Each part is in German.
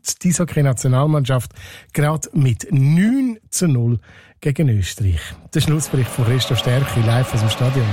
gewinnt die Eishockey-Nationalmannschaft gerade mit 9:0 gegen Österreich. Der Schlussbericht von Christoph Stärchi live aus dem Stadion.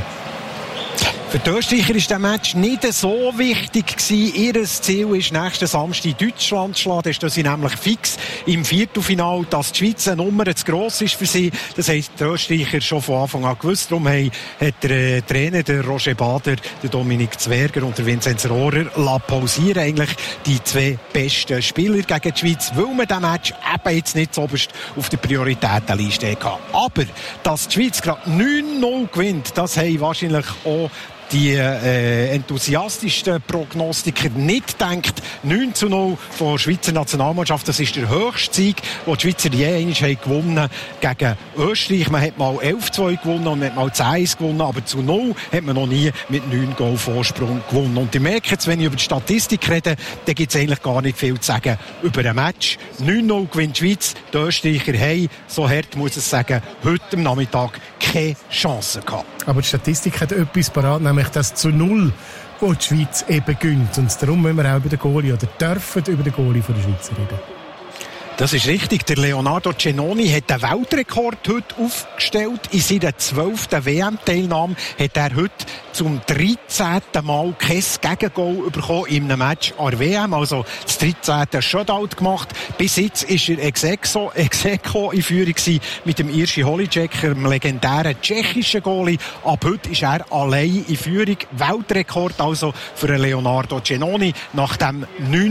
Für die Österreicher war dieser Match nicht so wichtig gewesen. Ihr Ziel ist, nächsten Samstag Deutschland zu schlagen. Da stehen sie nämlich fix im Viertelfinale, dass die Schweiz eine Nummer zu gross ist für sie. Das haben die Österreicher schon von Anfang an gewusst. Darum hat der Trainer, der Roger Bader, der Dominik Zwerger und der Vinzenz Rohrer pausieren eigentlich die zwei besten Spieler gegen die Schweiz, weil man diesen Match eben jetzt nicht so oberst auf der Prioritätenliste hatte. Aber, dass die Schweiz gerade 9:0 gewinnt, das haben wahrscheinlich auch die enthusiastischsten Prognostiker nicht denkt. 9:0 von der Schweizer Nationalmannschaft, das ist der höchste Sieg, den die Schweizer je einmal gewonnen gegen Österreich. Man hat mal 11:2 gewonnen und man hat mal 10:1 gewonnen, aber zu 0 hat man noch nie mit 9 Goal Vorsprung gewonnen. Und ihr merkt jetzt, wenn ich über die Statistik rede, dann gibt es eigentlich gar nicht viel zu sagen über ein Match. 9:0 gewinnt die Schweiz, die Österreicher haben, so hart muss ich sagen, heute am Nachmittag keine Chance gehabt. Aber die Statistik hat etwas parat, nämlich das zu 0, wo die Schweiz eben gönnt. Und darum müssen wir auch über den Goalie oder dürfen über den Goalie von der Schweiz reden. Das ist richtig. Der Leonardo Cenoni hat den Weltrekord heute aufgestellt. In seiner 12. WM-Teilnahme hat er heute zum 13. Mal kein Gegengoal bekommen in einem Match an der WM. Also das 13. Shutout gemacht. Bis jetzt war er ex aequo in Führung mit dem Irschi Holicek, dem legendären tschechischen Goalie. Ab heute ist er allein in Führung. Weltrekord also für Leonardo Cenoni. Nach dem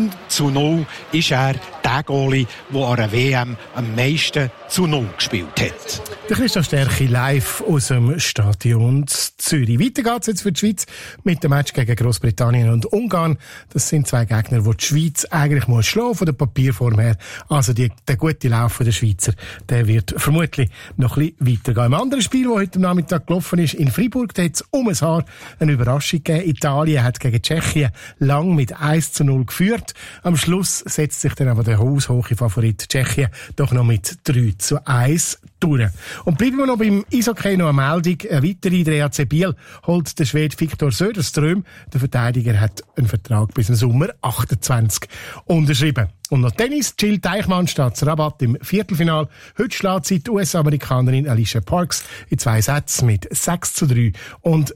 9:0 ist er der Goalie, der an der WM am meisten zu 0 gespielt hat. Der Christoph Stärchi live aus dem Stadion Zürich. Weiter geht's jetzt für die Schweiz mit dem Match gegen Großbritannien und Ungarn. Das sind zwei Gegner, die die Schweiz eigentlich muss schlagen von der Papierform her. Also der gute Lauf der Schweizer, der wird vermutlich noch ein bisschen weitergehen. Im anderen Spiel, das heute Nachmittag gelaufen ist, in Freiburg, da hat es um ein Haar eine Überraschung gegeben. Italien hat gegen Tschechien lang mit 1:0 geführt. Am Schluss setzt sich dann aber der haushohe Favorit Tschechien doch noch mit 3:1 durch. Und bleiben wir noch beim Eishockey, noch eine Meldung. Eine weitere, der EAC Biel holt der Schwede Viktor Söderström. Der Verteidiger hat einen Vertrag bis im Sommer 28 unterschrieben. Und noch Tennis. Jill Teichmann steht zu Rabat im Viertelfinal. Heute schlägt sie die US-Amerikanerin Alicia Parks in 2 Sätzen mit 6:3 und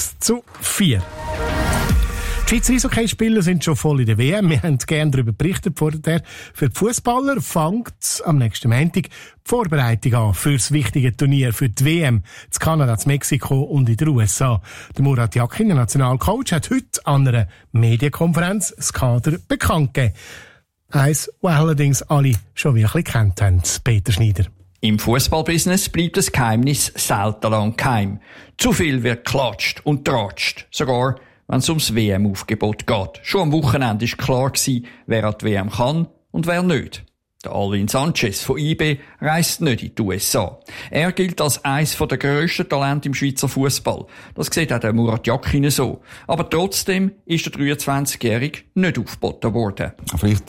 6:4. Die Schweizer Eishockeyspieler sind schon voll in der WM. Wir haben gerne darüber berichtet vorher. Für die Fußballer fängt am nächsten Montag die Vorbereitung an für das wichtige Turnier, für die WM in Kanada, in Mexiko und in den USA. Der Murat Yakin, der Nationalcoach, hat heute an einer Medienkonferenz das Kader bekannt gegeben. Eins, das allerdings alle schon wirklich gekannt haben, Peter Schneider. Im Fußballbusiness bleibt das Geheimnis selten lang geheim. Zu viel wird geklatscht und tratscht, sogar wenn es ums WM-Aufgebot geht. Schon am Wochenende war klar gewesen, wer an die WM kann und wer nicht. Der Alvin Sanchez von IB reist nicht in die USA. Er gilt als eines der grössten Talente im Schweizer Fußball. Das sieht auch der Murat Yakin so. Aber trotzdem ist der 23-Jährige nicht aufgeboten worden. Vielleicht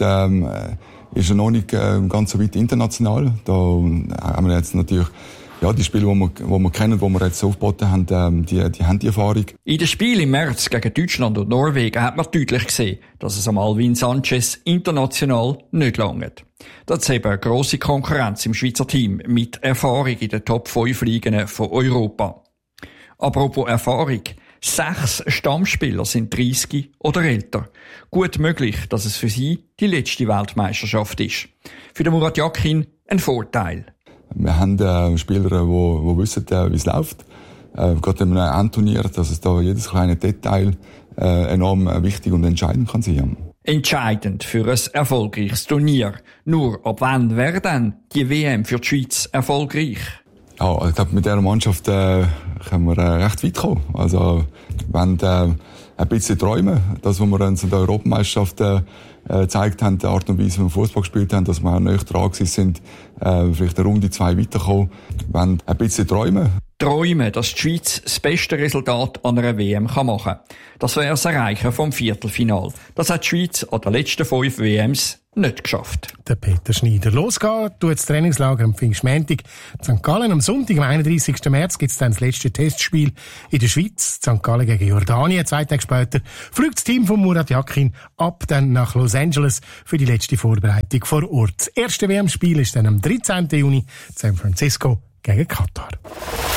ist er noch nicht ganz so weit international. Da haben wir jetzt natürlich die Spiele, die wir kennen, die wir jetzt aufgeboten haben, die haben die Erfahrung. In den Spielen im März gegen Deutschland und Norwegen hat man deutlich gesehen, dass es am Alvin Sanchez international nicht langt. Das ist eben eine grosse Konkurrenz im Schweizer Team mit Erfahrung in den Top 5 Ligen von Europa. Apropos Erfahrung. 6 Stammspieler sind 30 oder älter. Gut möglich, dass es für sie die letzte Weltmeisterschaft ist. Für den Murat Yakin ein Vorteil. Wir haben Spieler, die wissen, wie es läuft. Gerade in einem Endturnier, dass es da jedes kleine Detail enorm wichtig und entscheidend kann sein. Entscheidend für ein erfolgreiches Turnier. Nur ab wann wäre dann die WM für die Schweiz erfolgreich? Ja, ich glaube, mit dieser Mannschaft können wir recht weit kommen. Also, wenn ein bisschen träumen, das, was wir uns in der Europameisterschaft gezeigt haben, die Art und Weise, wie wir Fußball gespielt haben, dass wir auch näher dran sind, vielleicht eine Runde 2 weiterkommen. Wenn ein bisschen träumen, dass die Schweiz das beste Resultat an einer WM machen kann. Das wäre das Erreichen vom Viertelfinal. Das hat die Schweiz an den letzten 5 WMs nicht geschafft. Der Peter Schneider. Losgeht tut das Trainingslager am Pfingstmontag in St. Gallen. Am Sonntag, am 31. März, gibt es dann das letzte Testspiel in der Schweiz. St. Gallen gegen Jordanien. 2 Tage später fliegt das Team von Murat Yakin ab dann nach Los Angeles für die letzte Vorbereitung vor Ort. Das erste WM-Spiel ist dann am 13. Juni in San Francisco gegen Katar.